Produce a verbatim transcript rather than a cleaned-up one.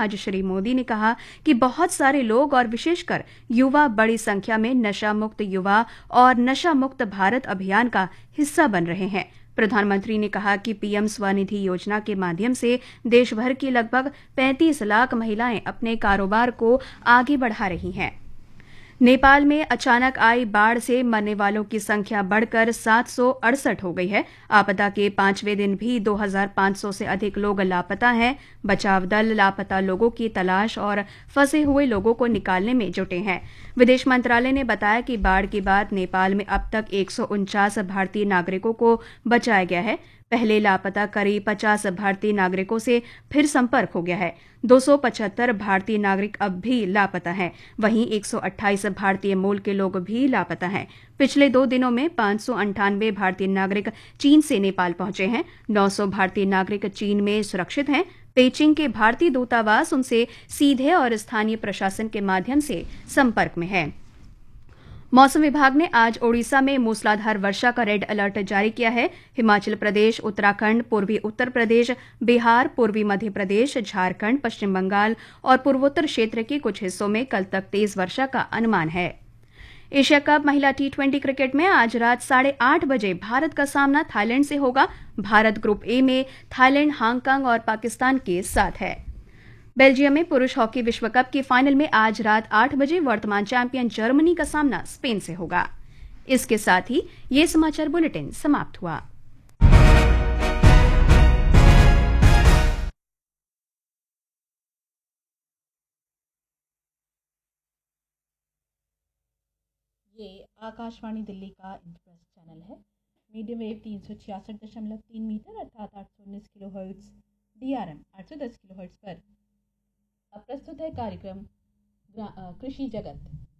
आज श्री मोदी ने कहा कि बहुत सारे लोग और विशेषकर युवा बड़ी संख्या में नशा मुक्त युवा और नशा मुक्त भारत अभियान का हिस्सा बन रहे हैं। प्रधानमंत्री ने कहा कि पीएम स्वनिधि योजना के माध्यम से देश भर की लगभग पैंतीस लाख महिलाएं अपने कारोबार को आगे बढ़ा रही हैं। नेपाल में अचानक आई बाढ़ से मरने वालों की संख्या बढ़कर सात सौ अड़सठ हो गई है। आपदा के पांचवें दिन भी दो हज़ार पाँच सौ से अधिक लोग लापता हैं। बचाव दल लापता लोगों की तलाश और फंसे हुए लोगों को निकालने में जुटे हैं। विदेश मंत्रालय ने बताया कि बाढ़ के बाद नेपाल में अब तक एक सौ उनचास भारतीय नागरिकों को बचाया गया है। पहले लापता करीब पचास भारतीय नागरिकों से फिर संपर्क हो गया है। दो सौ पचहत्तर भारतीय नागरिक अब भी लापता हैं। वहीं एक सौ अट्ठाईस भारतीय मूल के लोग भी लापता हैं। पिछले दो दिनों में पांच सौ अंठानवे भारतीय नागरिक चीन से नेपाल पहुंचे हैं। नौ सौ भारतीय नागरिक चीन में सुरक्षित हैं। पेइचिंग के भारतीय दूतावास उनसे सीधे और स्थानीय प्रशासन के माध्यम से संपर्क में है। मौसम विभाग ने आज ओडिशा में मूसलाधार वर्षा का रेड अलर्ट जारी किया है। हिमाचल प्रदेश, उत्तराखंड, पूर्वी उत्तर प्रदेश, बिहार, पूर्वी मध्य प्रदेश, झारखंड, पश्चिम बंगाल और पूर्वोत्तर क्षेत्र के कुछ हिस्सों में कल तक तेज वर्षा का अनुमान है। एशिया कप महिला टी ट्वेंटी क्रिकेट में आज रात साढ़े आठ बजे भारत का सामना थाईलैंड से होगा। भारत ग्रुप ए में थाईलैंड, हांगकांग और पाकिस्तान के साथ है। बेल्जियम में पुरुष हॉकी विश्व कप की फाइनल में आज रात आठ बजे वर्तमान चैंपियन जर्मनी का सामना स्पेन से होगा। इसके साथ ही ये समाचार बुलेटिन समाप्त हुआ। ये आकाशवाणी दिल्ली का इंटरप्रेस चैनल है। मीडियम वेव तीन सौ छियासठ दशमलव तीन मीटर अर्थात आठ सौ उन्नीस kilo hertz, D R M आठ सौ दस किलो हर्ट्ज पर अब प्रस्तुत है कार्यक्रम कृषि जगत।